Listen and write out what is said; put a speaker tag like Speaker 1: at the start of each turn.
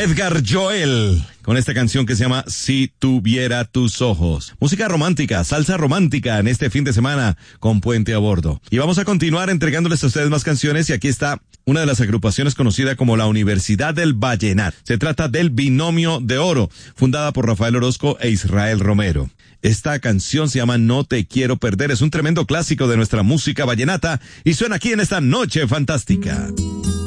Speaker 1: Edgar Joel, con esta canción que se llama Si tuviera tus ojos. Música romántica, salsa romántica en este fin de semana con Puente a Bordo. Y vamos a continuar entregándoles a ustedes más canciones y aquí está una de las agrupaciones conocida como la Universidad del Vallenato. Se trata del Binomio de Oro, fundada por Rafael Orozco e Israel Romero. Esta canción se llama No te quiero perder, es un tremendo clásico de nuestra música vallenata y suena aquí en esta noche fantástica.